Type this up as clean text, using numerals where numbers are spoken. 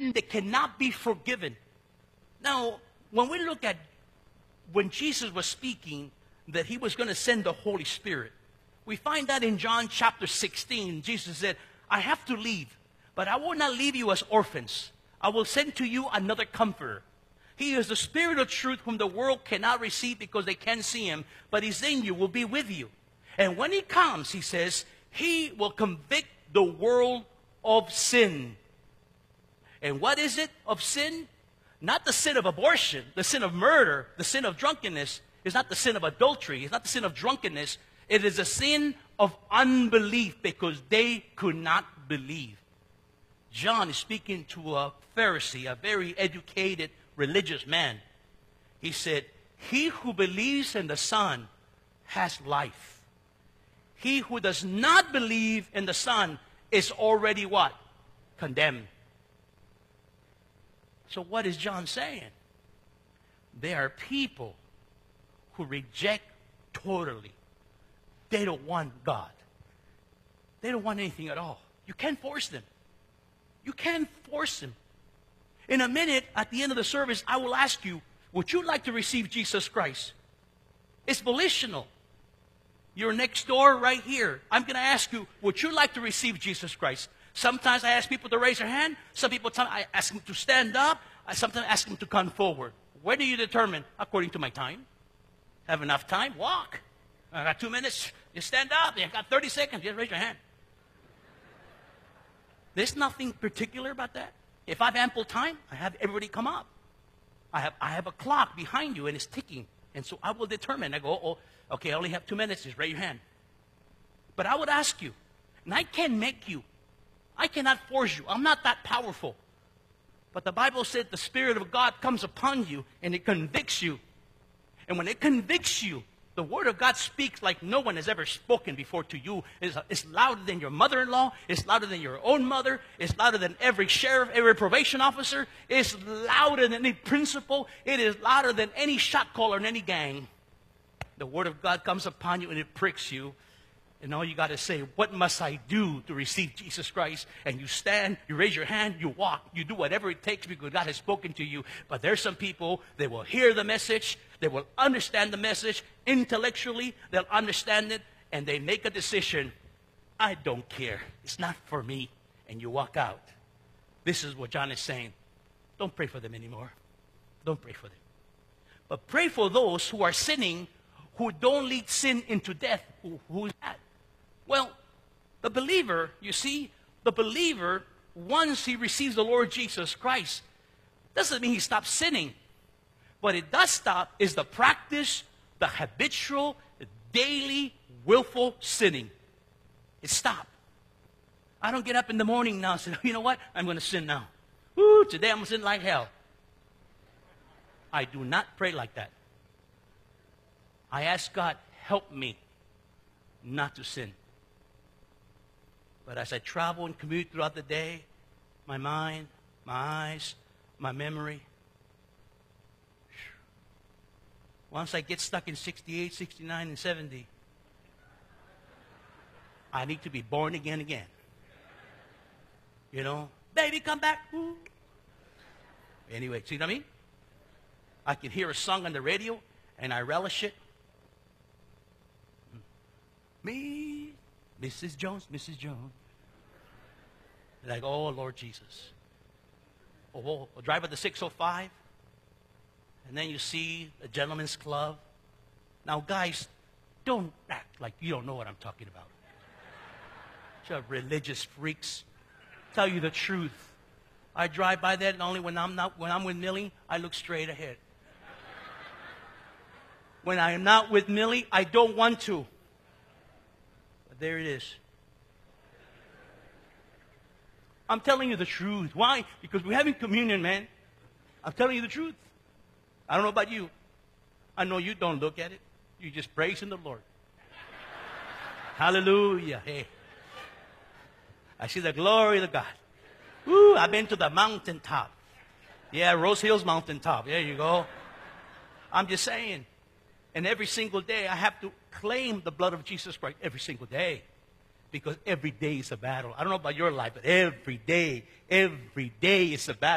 sin that cannot be forgiven. Now, when we look at when Jesus was speaking that he was going to send the Holy Spirit, we find that in John chapter 16, Jesus said, I have to leave, but I will not leave you as orphans. I will send to you another comforter. He is the Spirit of truth whom the world cannot receive because they can't see him, but he's in you, will be with you. And when he comes, he says, he will convict the world of sin. And what is it of sin? Not the sin of abortion, the sin of murder, the sin of drunkenness. It's not the sin of adultery. It's not the sin of drunkenness. It is a sin of unbelief because they could not believe. John is speaking to a Pharisee, a very educated religious man. He said, he who believes in the Son has life. He who does not believe in the Son is already what? Condemned. So what is John saying? There are people who reject totally. They don't want God. They don't want anything at all. You can't force them. You can't force them. In a minute, at the end of the service, I will ask you, would you like to receive Jesus Christ? It's volitional. You're next door right here. I'm going to ask you, would you like to receive Jesus Christ? Sometimes I ask people to raise their hand. Some people, I ask them to stand up. I sometimes ask them to come forward. Where do you determine? According to my time. Have enough time? Walk. I got 2 minutes. You stand up. I got 30 seconds. Just raise your hand. There's nothing particular about that. If I have ample time, I have everybody come up. I have a clock behind you, and it's ticking. And so I will determine. I go, oh, okay, I only have 2 minutes. Just raise your hand. But I would ask you, and I can't make you. I cannot force you. I'm not that powerful. But the Bible said the Spirit of God comes upon you, and it convicts you. And when it convicts you, the Word of God speaks like no one has ever spoken before to you. It's louder than your mother-in-law. It's louder than your own mother. It's louder than every sheriff, every probation officer. It's louder than any principal. It is louder than any shot caller in any gang. The Word of God comes upon you and it pricks you. And all you got to say, what must I do to receive Jesus Christ? And you stand, you raise your hand, you walk, you do whatever it takes because God has spoken to you. But there's some people, they will hear the message, they will understand the message intellectually, they'll understand it, and they make a decision. I don't care. It's not for me. And you walk out. This is what John is saying. Don't pray for them anymore. Don't pray for them. But pray for those who are sinning, who don't lead sin into death. Who is that? Well, the believer, you see, the believer, once he receives the Lord Jesus Christ, doesn't mean he stops sinning. What it does stop is the practice, the habitual, the daily, willful sinning. It stopped. I don't get up in the morning now and say, you know what? I'm going to sin now. Woo, today I'm going to sin like hell. I do not pray like that. I ask God, help me not to sin. But as I travel and commute throughout the day, my mind, my eyes, my memory, once I get stuck in 68, 69, and 70, I need to be born again. You know, baby, come back. Ooh. Anyway, see what I mean? I can hear a song on the radio, and I relish it. Me, Mrs. Jones. Like, oh, Lord Jesus. Oh, I'll drive at the 605. And then you see a gentleman's club. Now, guys, don't act like you don't know what I'm talking about. You're religious freaks. Tell you the truth. I drive by that, and only when I'm with Millie, I look straight ahead. When I am not with Millie, I don't want to. But there it is. I'm telling you the truth. Why? Because we're having communion, man. I'm telling you the truth. I don't know about you. I know you don't look at it. You just praising the Lord. Hallelujah. Hey. I see the glory of God. Woo, I've been to the mountaintop. Yeah, Rose Hills mountaintop. There you go. I'm just saying. And every single day I have to claim the blood of Jesus Christ every single day. Because every day is a battle. I don't know about your life, but every day is a battle.